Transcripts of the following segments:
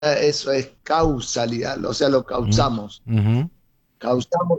eso es causalidad, o sea, lo Mm, causamos. ujú. Causamos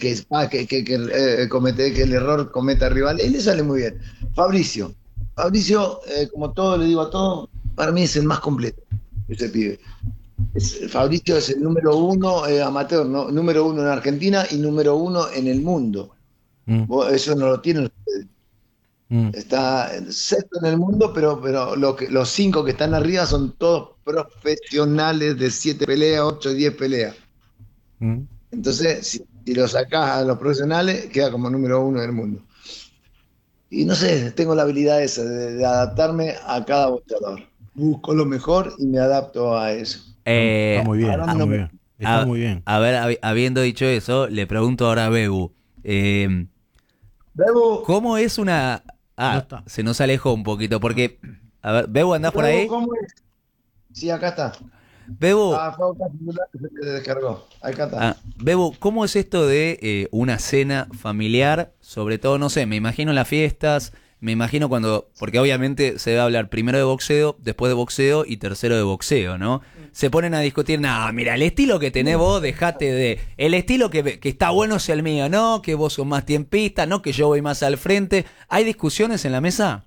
que el error cometa el rival, y le sale muy bien. Fabricio, Fabricio, como todo le digo a todo, para mí es el más completo, ese pibe. Fabricio es el número uno amateur, ¿no? Número uno en Argentina y número uno en el mundo. Mm, Eso no lo tienen. mm, Está sexto en el mundo, pero los cinco que están arriba son todos profesionales de 7 peleas, 8 y 10 peleas. mm. Entonces, si lo sacás a los profesionales, queda como número uno del mundo. Y no sé, tengo la habilidad esa de adaptarme a cada boxeador. Busco lo mejor y me adapto a eso. Está No, muy bien, ahora está no muy me... bien. Está A, muy bien. a ver, habiendo dicho eso, le pregunto ahora a Bebu. eh, Bebo, ¿Cómo es una... No Ah, está. se nos alejó un poquito porque... A ver, Bebu, ¿andás por Bebo, ahí? ¿cómo es? Sí, acá está. Bebu, Ah, fue acá celular que se te descargó. Acá está. Bebo, ¿cómo es esto de una cena familiar? Sobre todo, no sé, me imagino en las fiestas, me imagino cuando, porque obviamente se debe hablar primero de boxeo, después de boxeo y tercero de boxeo, ¿no? Se ponen a discutir, no, mira, el estilo que tenés vos, dejate de... El estilo que está bueno es el mío, ¿no? Que vos sos más tiempista, ¿no? Que yo voy más al frente. ¿Hay discusiones en la mesa?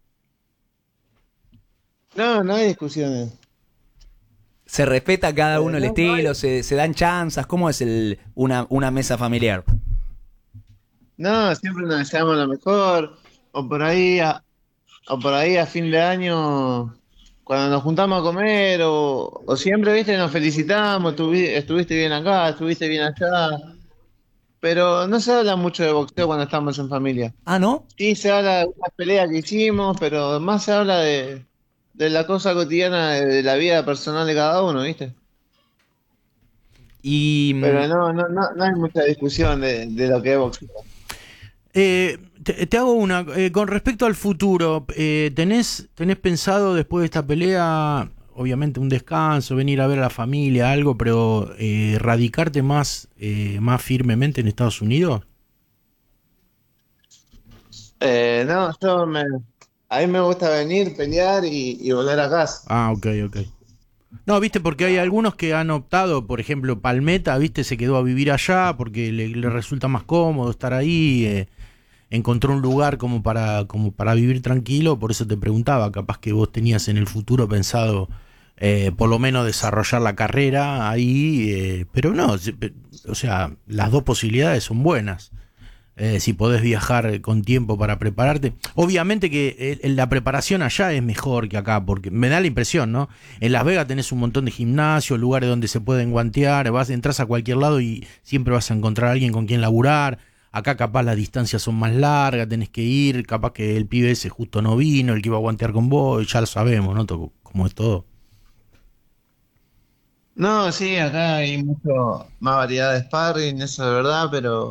No, no hay discusiones. ¿Se respeta cada uno el No, no estilo? hay. ¿Se dan chanzas? ¿Cómo es una mesa familiar? No, siempre nos deseamos lo mejor. O por ahí, o por ahí a fin de año, cuando nos juntamos a comer, o siempre, viste, nos felicitamos, estuviste bien acá, estuviste bien allá. Pero no se habla mucho de boxeo cuando estamos en familia. Ah, ¿no? Sí, se habla de unas peleas que hicimos, pero más se habla de la cosa cotidiana de la vida personal de cada uno, ¿viste? Y Pero no hay mucha discusión de lo que es boxeo. Te hago una. Con respecto al futuro, ¿tenés pensado después de esta pelea, obviamente un descanso, venir a ver a la familia, algo, pero radicarte más firmemente en Estados Unidos? No, a mí me gusta venir, pelear y volver a casa. Ah, ok, ok. No, viste, porque hay algunos que han optado, por ejemplo, Palmeta, viste, se quedó a vivir allá porque le resulta más cómodo estar ahí. Encontró un lugar como para vivir tranquilo, por eso te preguntaba, capaz que vos tenías en el futuro pensado por lo menos desarrollar la carrera ahí, pero no, o sea, las dos posibilidades son buenas. Si podés viajar con tiempo para prepararte. Obviamente que la preparación allá es mejor que acá, porque me da la impresión, ¿no? En Las Vegas tenés un montón de gimnasios, lugares donde se pueden guantear, entras a cualquier lado y siempre vas a encontrar a alguien con quien laburar. Acá capaz las distancias son más largas, tenés que ir, capaz que el pibe ese justo no vino, el que iba a guantear con vos, ya lo sabemos, ¿no? Cómo es todo. No, sí, acá hay mucho más variedad de sparring, eso es verdad,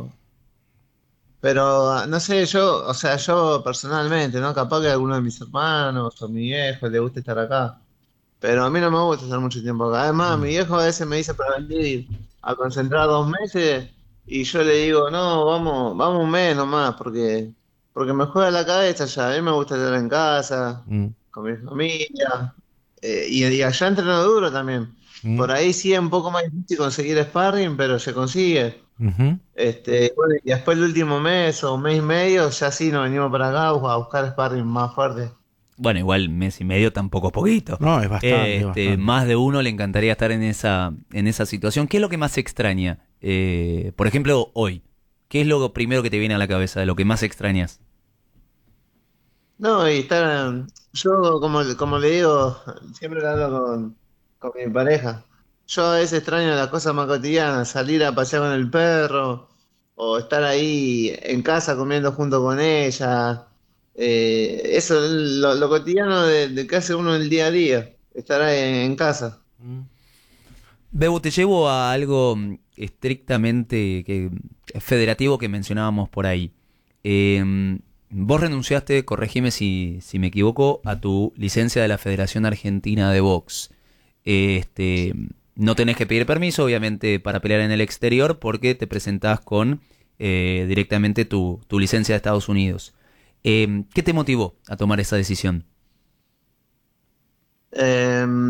pero no sé, o sea, yo personalmente, ¿no? Capaz que a alguno de mis hermanos o mi viejo le guste estar acá, pero a mí no me gusta estar mucho tiempo acá. Además, mi Mm. viejo a veces me dice para venir a concentrar 2 meses y yo le digo, no, vamos un mes nomás, porque me juega la cabeza ya. A mí me gusta estar en casa, Mm. con mi familia, y allá entreno duro también. Mm. Por ahí sí es un poco más difícil conseguir sparring, pero se consigue. Ujú. Bueno, y después el último mes o mes y medio, ya sí nos venimos para acá a buscar sparring más fuerte. bueno, igual mes y medio tampoco es poquito. No, es bastante, es bastante. Más de uno le encantaría estar en esa situación. ¿Qué es lo que más extraña? Por ejemplo, hoy. ¿Qué es lo primero que te viene a la cabeza, de lo que más extrañas? No, y estar, yo como le digo, siempre lo hablo con mi pareja. Yo a veces extraño las cosas más cotidianas, salir a pasear con el perro, o estar ahí en casa comiendo junto con ella. Eso es lo cotidiano de que hace uno el día a día, estar ahí en casa. Mm. Bebo, te llevo a algo estrictamente federativo que mencionábamos por ahí. Vos renunciaste, corregime si me equivoco, a tu licencia de la Federación Argentina de Box. Este, no tenés que pedir permiso, obviamente, para pelear en el exterior porque te presentás con directamente tu licencia de Estados Unidos. ¿Qué te motivó a tomar esa decisión? Eh,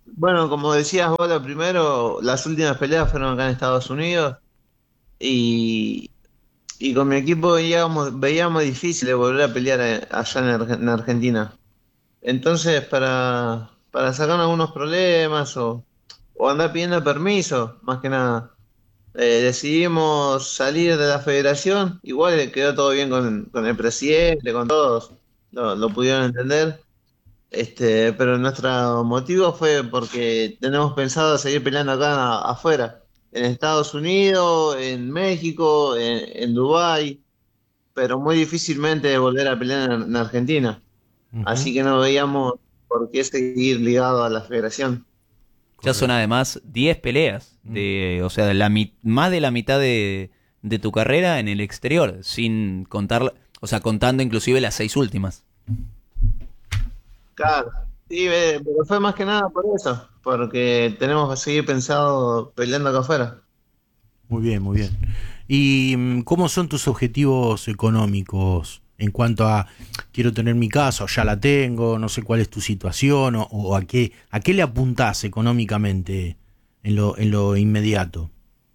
Bueno, como decías vos, lo primero, las últimas peleas fueron acá en Estados Unidos y, y con mi equipo veíamos difícil de volver a pelear allá en Argentina. Entonces, para sacar algunos problemas o andar pidiendo permiso, más que nada, decidimos salir de la federación. Igual quedó todo bien con el presidente, con todos, lo pudieron entender. Pero nuestro motivo fue porque tenemos pensado seguir peleando acá afuera, en Estados Unidos, en México, en Dubái, pero muy difícilmente volver a pelear en Argentina. Ujú, Así que no veíamos por qué seguir ligado a la federación. Ya son correcto. además 10 peleas, Mm. o sea, más de la mitad de tu carrera en el exterior, sin contar, o sea, contando inclusive las 6 últimas. Claro, sí, pero fue más que nada por eso, porque tenemos que seguir pensado peleando acá afuera. Muy bien, muy bien. ¿Y cómo son tus objetivos económicos en cuanto a quiero tener mi casa o ya la tengo, no sé cuál es tu situación o a qué le apuntás económicamente en lo inmediato?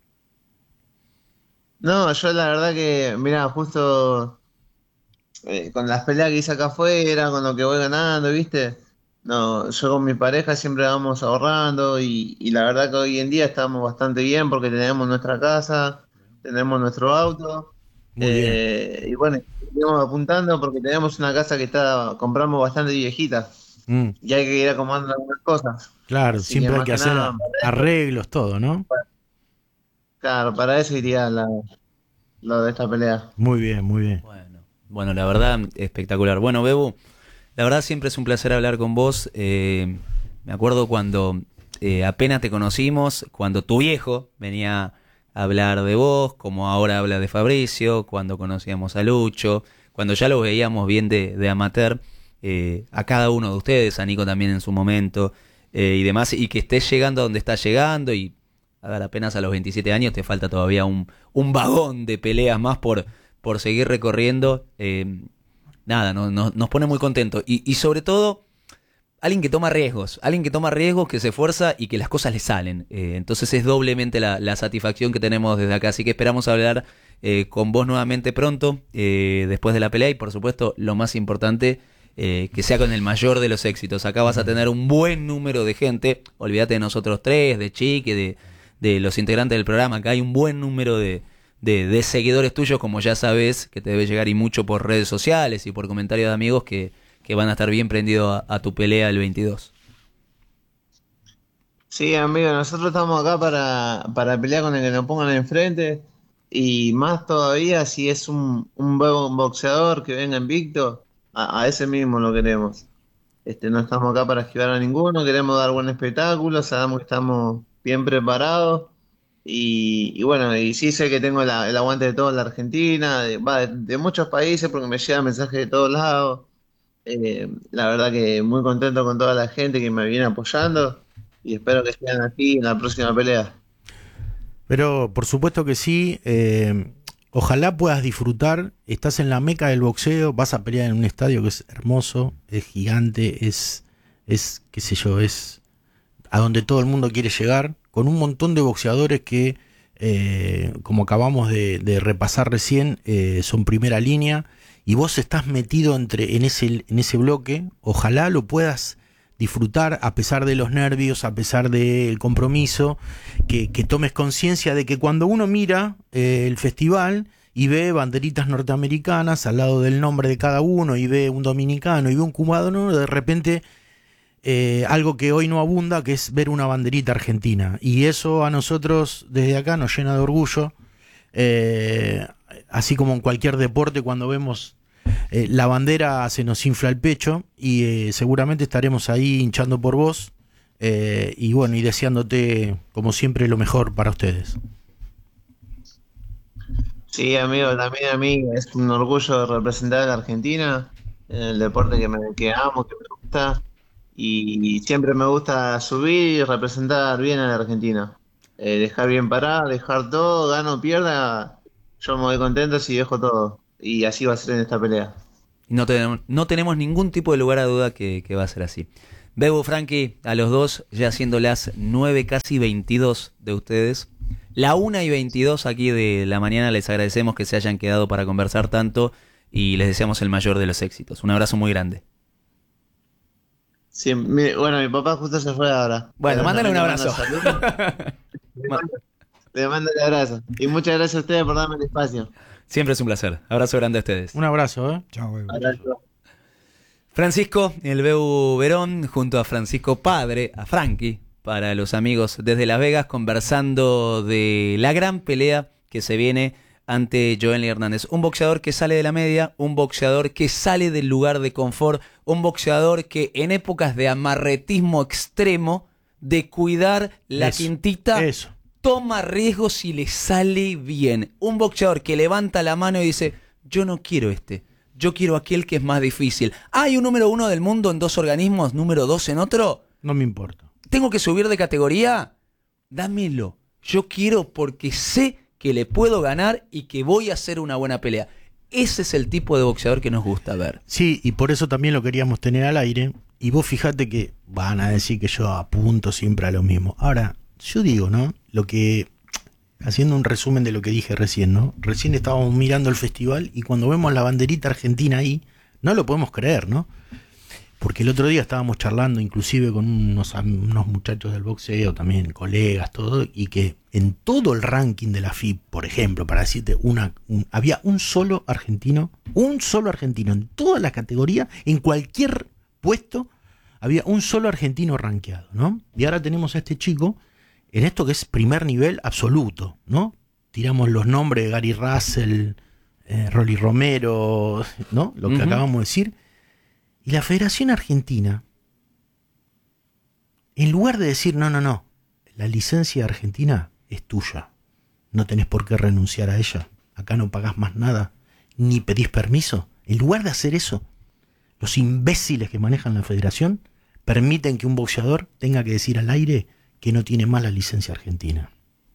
No, yo la verdad que, mira, justo con las peleas que hice acá afuera, con lo que voy ganando, ¿viste? No, yo con mi pareja siempre vamos ahorrando y la verdad que hoy en día estamos bastante bien porque tenemos nuestra casa, tenemos nuestro auto, Muy bien. y bueno, seguimos apuntando porque tenemos una casa que compramos bastante viejita Mm, y hay que ir acomodando algunas cosas. claro, Así que siempre hay más que que hacer nada, arreglos, todo, ¿no? claro, para eso iría lo de esta pelea. Muy bien, muy bien. Bueno, la verdad, espectacular. Bueno, Bebu, la verdad siempre es un placer hablar con vos. Me acuerdo cuando apenas te conocimos, cuando tu viejo venía a hablar de vos, como ahora habla de Fabricio, cuando conocíamos a Lucho, cuando ya lo veíamos bien de amateur, a cada uno de ustedes, a Nico también en su momento, y demás, y que estés llegando a donde estás llegando, y a ver, apenas a los 27 años te falta todavía un vagón de peleas más por seguir recorriendo. Nada, nos pone muy contentos. Y sobre todo, alguien que toma riesgos, que se esfuerza y que las cosas le salen. Entonces es doblemente la satisfacción que tenemos desde acá. Así que esperamos hablar con vos nuevamente pronto, después de la pelea y por supuesto, lo más importante, que sea con el mayor de los éxitos. Acá vas a tener un buen número de gente. Olvídate de nosotros tres, de Chique, de los integrantes del programa. Acá hay un buen número de seguidores tuyos, como ya sabes, que te debe llegar y mucho por redes sociales y por comentarios de amigos que van a estar bien prendidos a tu pelea el 22. Sí, amigo, nosotros estamos acá para pelear con el que nos pongan enfrente y más todavía si es un buen boxeador que venga invicto, a ese mismo lo queremos. No estamos acá para esquivar a ninguno, queremos dar buen espectáculo, sabemos que estamos bien preparados y bueno, y sí sé que tengo el aguante de toda la Argentina, de muchos países porque me llegan mensajes de todos lados. La verdad que muy contento con toda la gente que me viene apoyando y espero que sigan así en la próxima pelea. Pero por supuesto que sí. Ojalá puedas disfrutar. Estás en la meca del boxeo. Vas a pelear en un estadio que es hermoso, es gigante, qué sé yo, es a donde todo el mundo quiere llegar. Con un montón de boxeadores que, como acabamos de repasar recién, son primera línea. Y vos estás metido en ese bloque. Ojalá lo puedas disfrutar a pesar de los nervios, a pesar del compromiso, que tomes conciencia de que cuando uno mira el festival y ve banderitas norteamericanas al lado del nombre de cada uno y ve un dominicano y ve un cubano, de repente algo que hoy no abunda, que es ver una banderita argentina. Y eso a nosotros desde acá nos llena de orgullo, eh, así como en cualquier deporte cuando vemos la bandera se nos infla el pecho y seguramente estaremos ahí hinchando por vos y bueno, y deseándote como siempre lo mejor para ustedes. Sí, amigo, también a mí es un orgullo representar a la Argentina en el deporte que amo, que me gusta y siempre me gusta subir y representar bien a la Argentina. Dejar bien parado, dejar todo, gano o pierda, yo me voy contento si dejo todo y así va a ser en esta pelea. Y no tenemos ningún tipo de lugar a duda que va a ser así. Bebu, Frankie, a los dos, ya siendo las 9, casi 22 de ustedes. La 1:22 aquí de la mañana, les agradecemos que se hayan quedado para conversar tanto y les deseamos el mayor de los éxitos. Un abrazo muy grande. Sí, bueno, mi papá justo se fue ahora. Bueno, Pero mándale un también le abrazo. mando saludos. Le mando el abrazo. Y muchas gracias a ustedes por darme el espacio. Siempre es un placer. Abrazo grande a ustedes. Un abrazo, ¿eh? Chao, Bebu. Abrazo. Francisco, el Bebu Verón, junto a Francisco Padre, a Frankie, para los amigos desde Las Vegas, conversando de la gran pelea que se viene ante Joelny Hernández. Un boxeador que sale de la media, un boxeador que sale del lugar de confort, un boxeador que en épocas de amarretismo extremo, de cuidar la quintita, toma riesgos y le sale bien. Un boxeador que levanta la mano y dice, yo no quiero este. Yo quiero aquel que es más difícil. ¿Hay un número 1 del mundo en 2 organismos, número 2 en otro? No me importa. ¿Tengo que subir de categoría? Dámelo. Yo quiero porque sé que le puedo ganar y que voy a hacer una buena pelea. Ese es el tipo de boxeador que nos gusta ver. Sí, y por eso también lo queríamos tener al aire. Y vos fijate que van a decir que yo apunto siempre a lo mismo. Ahora, yo digo, ¿no? Haciendo un resumen de lo que dije recién, ¿no? Recién estábamos mirando el festival y cuando vemos la banderita argentina ahí, no lo podemos creer, ¿no? Porque el otro día estábamos charlando inclusive con unos muchachos del boxeo, también colegas, todo, y que en todo el ranking de la FIB, por ejemplo, para decirte, había un solo argentino en toda la categoría, en cualquier puesto, había un solo argentino rankeado, ¿no? Y ahora tenemos a este chico en esto que es primer nivel absoluto, ¿no? Tiramos los nombres de Gary Russell, Rolly Romero, ¿no? Lo que acabamos de decir. Y la Federación Argentina, en lugar de decir, no, la licencia argentina es tuya, no tenés por qué renunciar a ella, acá no pagás más nada, ni pedís permiso, en lugar de hacer eso, los imbéciles que manejan la federación permiten que un boxeador tenga que decir al aire que no tiene más la licencia argentina.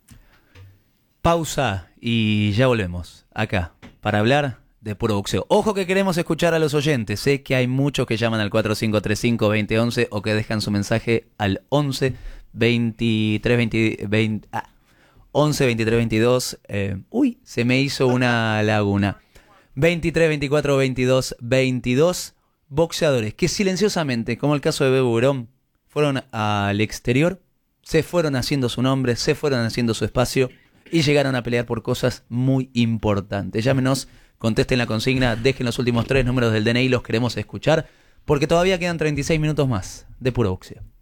Pausa y ya volvemos acá para hablar de puro boxeo. Ojo que queremos escuchar a los oyentes. Sé que hay muchos que llaman al 4535-2011 o que dejan su mensaje al 11 23 20, 11 23 22. Uy, se me hizo una laguna. 23 24 22 22 boxeadores que silenciosamente, como el caso de Bebu Verón, fueron al exterior, se fueron haciendo su nombre, se fueron haciendo su espacio y llegaron a pelear por cosas muy importantes. Llámenos, contesten la consigna, dejen los últimos 3 números del DNI, los queremos escuchar, porque todavía quedan 36 minutos más de puro boxeo.